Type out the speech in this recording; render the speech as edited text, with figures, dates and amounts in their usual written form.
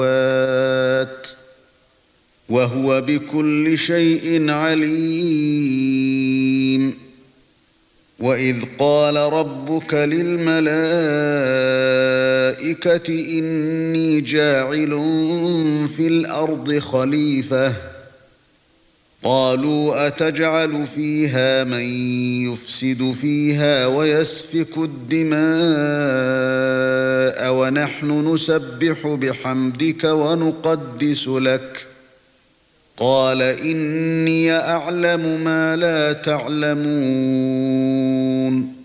وهو بكل شيء عليم وإذ قال ربك للملائكة إني جاعل في الأرض خليفة قالوا أتجعل فيها من يفسد فيها ويسفك الدماء ونحن نسبح بحمدك ونقدس لك قال إني أعلم ما لا تعلمون